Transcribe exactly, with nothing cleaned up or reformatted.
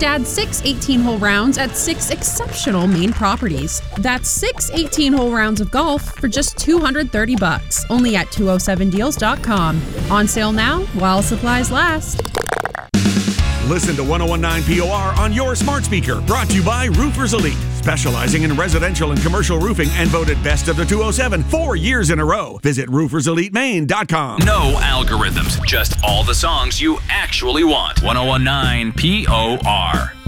Just add six eighteen-hole rounds at six exceptional Maine properties. That's six eighteen-hole rounds of golf for just two hundred thirty bucks, only at two oh seven deals dot com. On sale now while supplies last. Listen to one oh one point nine P O R on your smart speaker. Brought to you by Roofers Elite, specializing in residential and commercial roofing and voted best of the two oh seven four years in a row. Visit roofers elite maine dot com. No algorithms, just all the songs you actually want. one oh one point nine P O R.